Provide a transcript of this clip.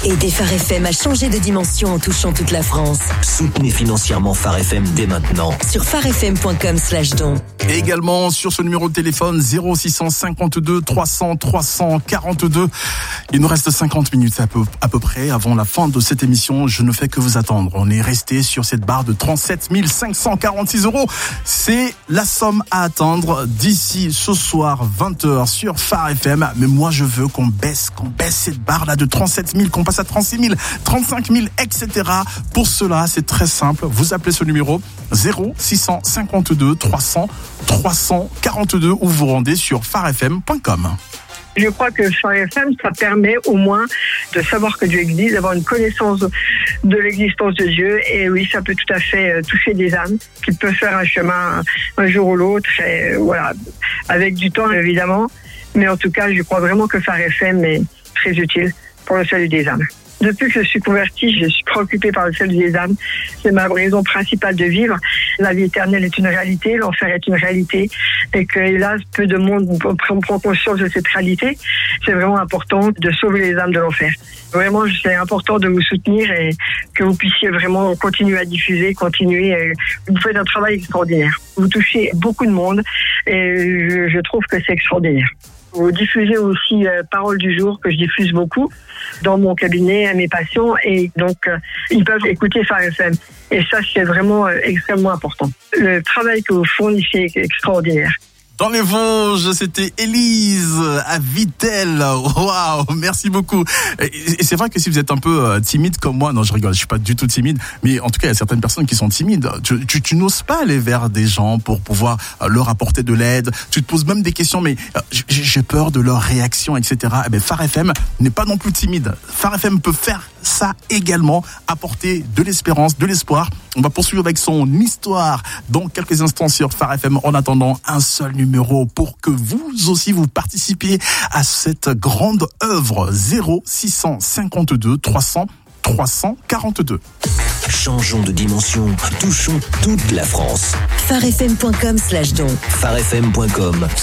Aidez Phare FM à changer de dimension en touchant toute la France. Soutenez financièrement Phare FM dès maintenant. Sur pharefm.com/don. Et également sur ce numéro de téléphone 0652 300 342. Il nous reste 50 minutes à peu près avant la fin de cette émission. Je ne fais que vous attendre. On est resté sur cette barre de 37 546 €. C'est la somme à atteindre d'ici ce soir 20h sur Phare FM. Mais moi je veux qu'on baisse cette barre là de 37 000, qu'on passe à 36 000, 35 000, etc. Pour cela, c'est très simple. Vous appelez ce numéro 0652 300 342 ou vous rendez sur pharefm.com. Je crois que Phare FM, ça permet au moins de savoir que Dieu existe, d'avoir une connaissance de l'existence de Dieu. Et oui, ça peut tout à fait toucher des âmes qui peuvent faire un chemin un jour ou l'autre. Et voilà, avec du temps évidemment. Mais en tout cas, je crois vraiment que Phare FM est très utile pour le salut des âmes. Depuis que je suis convertie, je suis préoccupée par le salut des âmes. C'est ma raison principale de vivre. La vie éternelle est une réalité, l'enfer est une réalité, et que hélas, peu de monde prend conscience de cette réalité. C'est vraiment important de sauver les âmes de l'enfer. Vraiment, c'est important de vous soutenir et que vous puissiez vraiment continuer à diffuser, continuer. Vous faites un travail extraordinaire. Vous touchez beaucoup de monde et je trouve que c'est extraordinaire. Vous diffusez aussi Parole du jour, que je diffuse beaucoup dans mon cabinet à mes patients, et donc ils peuvent écouter Phare FM. Et ça, c'est vraiment extrêmement important. Le travail que vous fournissez est extraordinaire. Dans les Vosges, c'était Élise à Vittel. Waouh, merci beaucoup. Et c'est vrai que si vous êtes un peu timide comme moi, non, je rigole, je suis pas du tout timide, mais en tout cas, il y a certaines personnes qui sont timides. Tu n'oses pas aller vers des gens pour pouvoir leur apporter de l'aide. Tu te poses même des questions, mais j'ai peur de leur réaction, etc. Eh bien, Phare FM n'est pas non plus timide. Phare FM peut faire ça également, apporter de l'espérance, de l'espoir. On va poursuivre avec son histoire dans quelques instants sur Phare FM. En attendant, un seul numéro pour que vous aussi vous participiez à cette grande œuvre. 0652 300 342. Changeons de dimension, touchons toute la France. pharefm.com/don. pharefm.com/don.